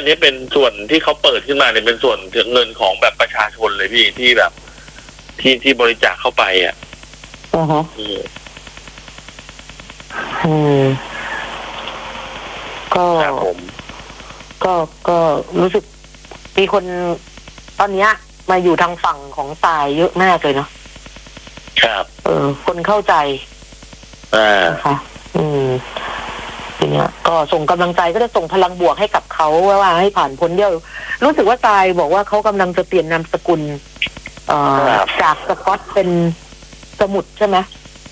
นนี้เป็นส่วนที่เขาเปิดขึ้นมาเนี่ยเป็นส่วนเงินของแบบประชาชนเลยพี่ที่แบบที่บริจาคเข้าไปอ่ะก็ก็รู้สึกมีคนตอนนี้มาอยู่ทางฝั่งของทรายเยอะมากเลยเนาะครับคนเข้าใจนะคะทีเนี้ยก็ส่งกำลังใจก็จะส่งพลังบวกให้กับเขาว่าให้ผ่านพ้นเดียวรู้สึกว่าทรายบอกว่าเขากำลังจะเปลี่ยนนามสกุลจากสกอตเป็นสมุทรใช่ไหม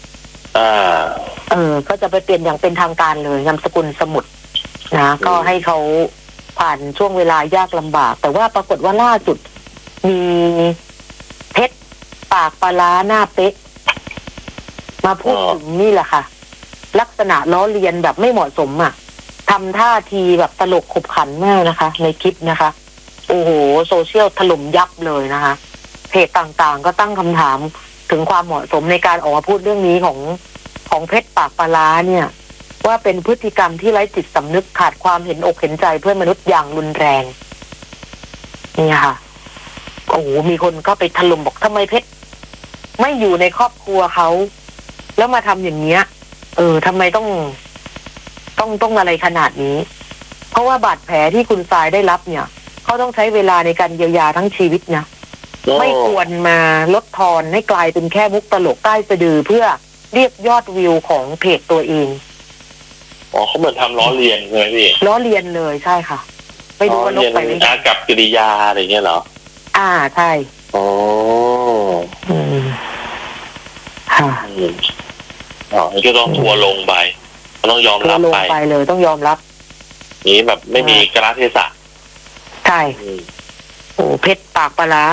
ก็จะไปเปลี่ยนอย่างเป็นทางการเลยนามสกุลสมุทรนะก็ให้เขาผ่านช่วงเวลายากลำบากแต่ว่าปรากฏว่าล่าสุดมีเพชรปากปลาร้าหน้าเป๊ะมาพูดถึงนี่แหละค่ะลักษณะล้อเลียนแบบไม่เหมาะสมทำท่าทีแบบตลกขบขันมากนะคะในคลิปนะคะโอ้โหโซเชียลถล่มยับเลยนะคะเพจต่างๆก็ตั้งคำถามถึงความเหมาะสมในการออกมาพูดเรื่องนี้ของเพชรปากปลาร้าเนี่ยว่าเป็นพฤติกรรมที่ไร้จิตสำนึกขาดความเห็นอกเห็นใจเพื่อนมนุษย์อย่างรุนแรงนี่ค่ะโอ้โหมีคนก็ไปถล่มบอกทำไมเพชรไม่อยู่ในครอบครัวเขาแล้วมาทำอย่างเนี้ยทำไมต้องอะไรขนาดนี้เพราะว่าบาดแผลที่คุณทรายได้รับเนี่ยเขาต้องใช้เวลาในการเยียวยาทั้งชีวิตนะไม่ควรมาลดทอนให้กลายเป็นแค่มุกตลกใต้สะดือเพื่อเรียกยอดวิวของเพจตัวเองเขาเหมือนทำล้อเลียนใช่ไหมพี่ล้อเลียนเลยใช่ค่ะไม่รู้ว่าลบไปไม่ได้กับกิริยาอะไรเงี้ยเหรอใช่ค่ะก็ต้องทัวลงไปต้องยอมรับไปเลยต้องยอมรับนี้แบบไม่มีกระเทศะใช่โอ้เพชรปากปลาร้า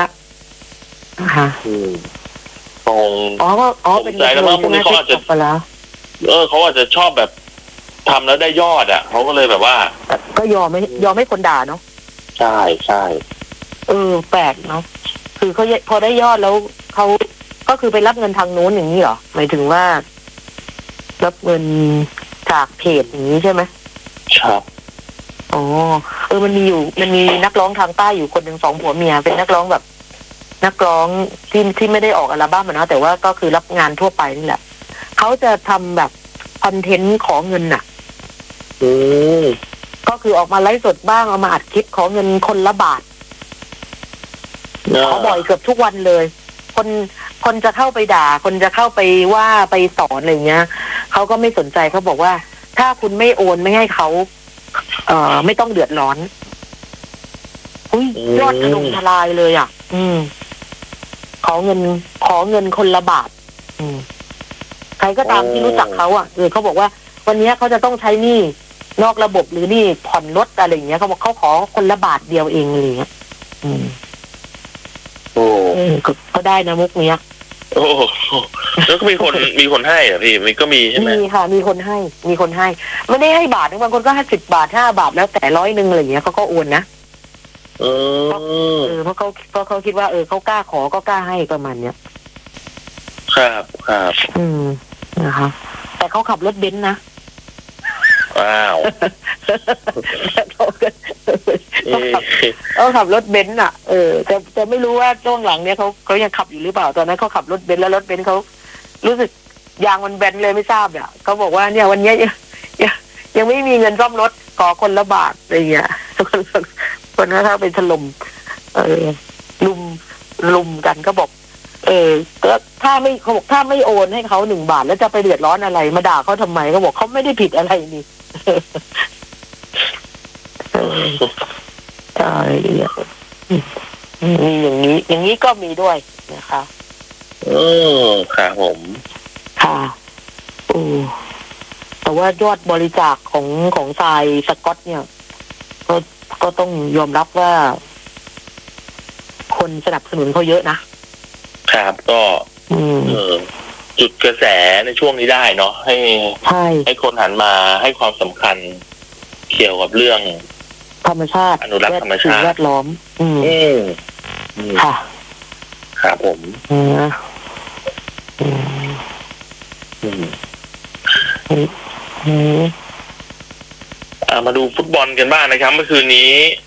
เป็นใจแล้วว่าพวกนี้เขาอาจจะเขาอาจจะชอบแบบทำแล้วได้ยอดเขาก็เลยแบบว่าก็ยอมไม่คนด่าเนาะใช่ใช่แปลกเนาะคือเขาพอได้ยอดแล้วเขาก็คือไปรับเงินทางโน้นอย่างนี้เหรอหมายถึงว่ารับเงินจากเพจอย่างนี้ใช่ไหมครับมันมีนักร้องทางใต้อยู่คนหนึ่ง2 ผัวเมียเป็นนักร้องแบบนักร้องที่ไม่ได้ออกอัลบั้มนะแต่ว่าก็คือรับงานทั่วไปนี่แหละเขาจะทำแบบคอนเทนต์ขอเงินก็คือออกมาไลฟ์สดบ้างเอามาอัดคลิปขอเงินคนละบาทขอบ่อยเกือบทุกวันเลยคนจะเข้าไปด่าคนจะเข้าไปว่าไปสอนอะไรเงี้ยเขาก็ไม่สนใจเขาบอกว่าถ้าคุณไม่โอนไม่ให้เขาไม่ต้องเดือดร้อนยอดถล่มทลายเลยขอเงินคนละบาทใครก็ตามที่รู้จักเขาเขาบอกว่าวันนี้เขาจะต้องใช้หนี้นอกระบบหรือหนี้ผ่อนรถอะไรอย่างเงี้ยเขาบอกเขาขอคนละบาทเดียวเองอะไรเงี้ยก็ได้นะมุกเนี้ยแล้วก็มีคนให้พี่มันก็มีใช่ไหมมีค่ะมีคนให้ไม่ได้ให้บาทบางคนก็50 บาท5 บาทแล้วแต่100อะไรอย่างเงี้ยเขาก็โอนนะเพราะเขาคิดว่าเขากล้าขอก็กล้าให้ประมาณเนี้ยครับนะคะแต่เขาขับรถเบนซ์นะว้าวเขาขับรถเบนซ์แต่ไม่รู้ว่าช่วงหลังเนี้ยเขายังขับอยู่หรือเปล่าตอนนั้นเขาขับรถเบนซ์แล้วรถเบนซ์เขารู้สึกยางมันแบนเลยไม่ทราบเนี่ยเขาบอกว่าเนี่ยวันนี้ยังไม่มีเงินซ่อมรถขอคนละบาทอะไรอย่างเงี้ยคนนั้นถ้าไปถล่มลุมกันก็บอกก็ถ้าไม่โอนให้เขา1 บาทแล้วจะไปเดือดร้อนอะไรมาด่าเขาทำไมเขาบอกเขาไม่ได้ผิดอะไรนี่ใช่มีอย่างนี้ก็มีด้วยนะคะค่ะผมค่ะแต่ว่ายอดบริจาคของทรายสกอตเนี่ยก็ต้องยอมรับว่าคนสนับสนุนเขาเยอะนะครับก็จุดกระแสในช่วงนี้ได้เนาะให้คนหันมาให้ความสำคัญเกี่ยวกับเรื่องธรรมชาติอนุรักษ์ธรรมชาติแวดล้อมค่ะครับผมมาดูฟุตบอลกันบ้างนะครับเมื่อคืนนี้